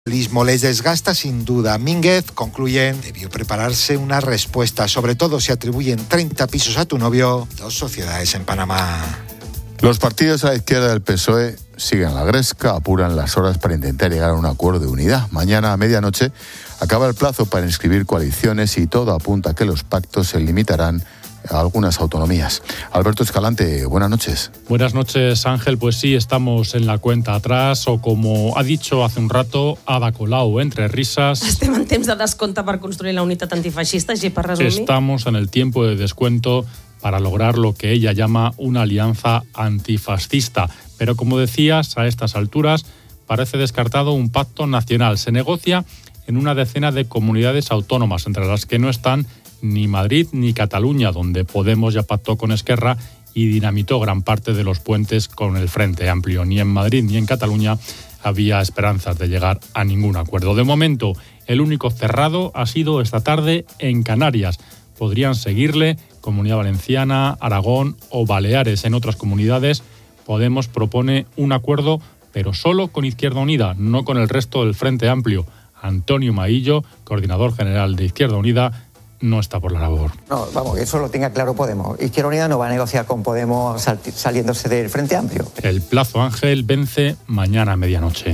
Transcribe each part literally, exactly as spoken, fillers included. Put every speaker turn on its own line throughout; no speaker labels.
Les desgasta sin duda. Mínguez, concluyen, debió prepararse una respuesta. Sobre todo se atribuyen treinta pisos a tu novio, dos sociedades en Panamá.
Los partidos a la izquierda del P S O E siguen la gresca, apuran las horas para intentar llegar a un acuerdo de unidad. Mañana a medianoche acaba el plazo para inscribir coaliciones y todo apunta a que los pactos se limitarán a algunas autonomías. Alberto Escalante, buenas noches.
Buenas noches, Ángel. Pues sí, estamos en la cuenta atrás, o como ha dicho hace un rato Ada Colau, entre risas.
Estem en temps de descompte per construir la unitat antifeixista, i per resumir.
Estamos en el tiempo de descuento para lograr lo que ella llama una alianza antifascista. Pero como decías, a estas alturas parece descartado un pacto nacional. Se negocia en una decena de comunidades autónomas, entre las que no están ni Madrid ni Cataluña, donde Podemos ya pactó con Esquerra y dinamitó gran parte de los puentes con el Frente Amplio. Ni en Madrid ni en Cataluña había esperanzas de llegar a ningún acuerdo. De momento, el único cerrado ha sido esta tarde en Canarias. Podrían seguirle Comunidad Valenciana, Aragón o Baleares. En otras comunidades, Podemos propone un acuerdo, pero solo con Izquierda Unida, no con el resto del Frente Amplio. Antonio Maillo, coordinador general de Izquierda Unida, no está por la labor.
No, vamos, que eso lo tenga claro Podemos. Izquierda Unida no va a negociar con Podemos sal- saliéndose del Frente Amplio.
El plazo, Ángel, vence mañana a medianoche.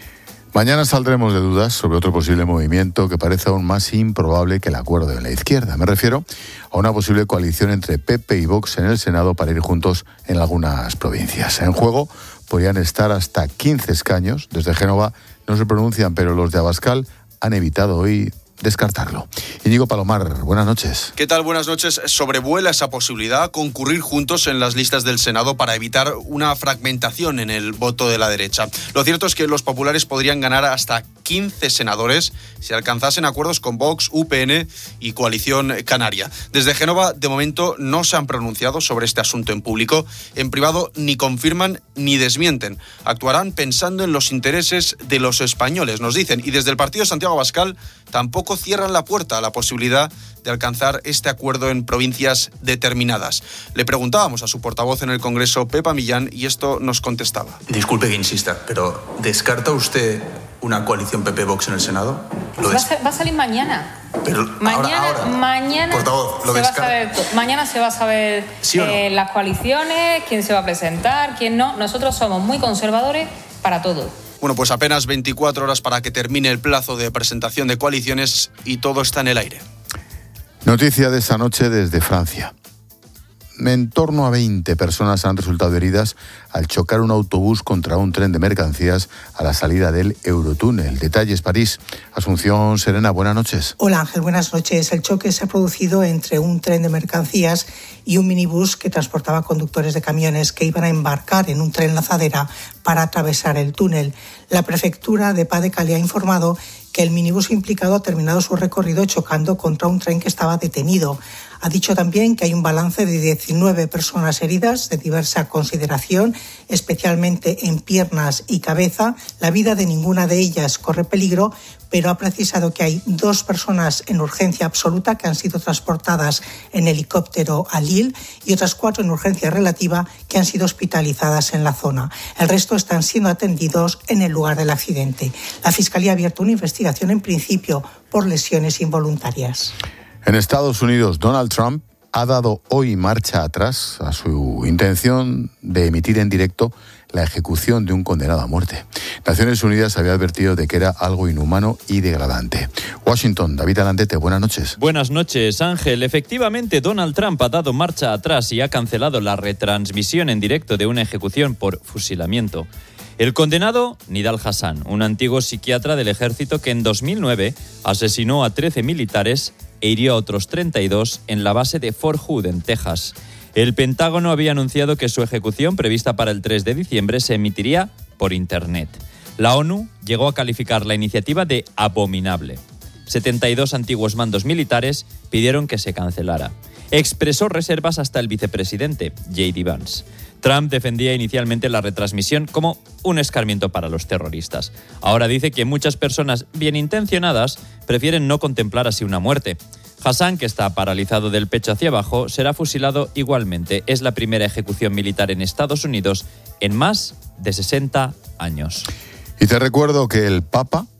Mañana saldremos de dudas sobre otro posible movimiento que parece aún más improbable que el acuerdo de la izquierda. Me refiero a una posible coalición entre P P y Vox en el Senado para ir juntos en algunas provincias. En juego podrían estar hasta quince escaños. Desde Génova no se pronuncian, pero los de Abascal han evitado hoy descartarlo. Íñigo Palomar, buenas noches.
¿Qué tal? Buenas noches. Sobrevuela esa posibilidad, concurrir juntos en las listas del Senado para evitar una fragmentación en el voto de la derecha. Lo cierto es que los populares podrían ganar hasta quince senadores si alcanzasen acuerdos con Vox, U P N y Coalición Canaria. Desde Génova, de momento, no se han pronunciado sobre este asunto en público. En privado, ni confirman ni desmienten. Actuarán pensando en los intereses de los españoles, nos dicen. Y desde el partido Santiago Abascal tampoco cierran la puerta a la posibilidad de alcanzar este acuerdo en provincias determinadas. Le preguntábamos a su portavoz en el Congreso, Pepa Millán, y esto nos contestaba.
Disculpe que insista, pero ¿descarta usted una coalición P P-Vox en el Senado?
¿Lo va, a, va a salir mañana.
Pero
mañana,
ahora, ahora.
mañana,
Portavoz, ¿lo
se va a
descarta?
saber, mañana se va a saber
¿Sí o no?
eh, las coaliciones, quién se va a presentar, quién no. Nosotros somos muy conservadores para todo.
Bueno, pues apenas veinticuatro horas para que termine el plazo de presentación de coaliciones y todo está en el aire.
Noticia de esta noche desde Francia. En torno a veinte personas han resultado heridas al chocar un autobús contra un tren de mercancías a la salida del Eurotúnel. Detalles, París. Asunción Serena, buenas noches.
Hola Ángel, buenas noches. El choque se ha producido entre un tren de mercancías y un minibús que transportaba conductores de camiones que iban a embarcar en un tren lanzadera para atravesar el túnel. La prefectura de Pas-de-Calais ha informado que el minibús implicado ha terminado su recorrido chocando contra un tren que estaba detenido. Ha dicho también que hay un balance de diecinueve personas heridas de diversa consideración, especialmente en piernas y cabeza. La vida de ninguna de ellas corre peligro, pero ha precisado que hay dos personas en urgencia absoluta que han sido transportadas en helicóptero a Lille y otras cuatro en urgencia relativa que han sido hospitalizadas en la zona. El resto están siendo atendidos en el lugar del accidente. La Fiscalía ha abierto una investigación en principio por lesiones involuntarias.
En Estados Unidos, Donald Trump ha dado hoy marcha atrás a su intención de emitir en directo la ejecución de un condenado a muerte. Naciones Unidas había advertido de que era algo inhumano y degradante. Washington, David Alandete, buenas noches.
Buenas noches, Ángel. Efectivamente, Donald Trump ha dado marcha atrás y ha cancelado la retransmisión en directo de una ejecución por fusilamiento. El condenado, Nidal Hassan, un antiguo psiquiatra del ejército que en dos mil nueve asesinó a trece militares e hirió a otros treinta y dos en la base de Fort Hood, en Texas. El Pentágono había anunciado que su ejecución, prevista para el tres de diciembre, se emitiría por Internet. La ONU llegó a calificar la iniciativa de abominable. setenta y dos antiguos mandos militares pidieron que se cancelara. Expresó reservas hasta el vicepresidente, J D Vance. Trump defendía inicialmente la retransmisión como un escarmiento para los terroristas. Ahora dice que muchas personas bien intencionadas prefieren no contemplar así una muerte. Hassan, que está paralizado del pecho hacia abajo, será fusilado igualmente. Es la primera ejecución militar en Estados Unidos en más de sesenta años.
Y te recuerdo que el Papa